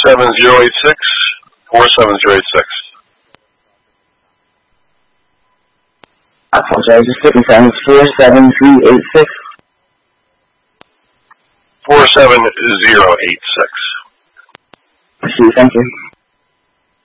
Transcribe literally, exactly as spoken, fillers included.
seven zero eight six, four seven zero eight six. I apologize, just to confirm, it's four seven three eight six. four seven zero eight six. I see, thank you.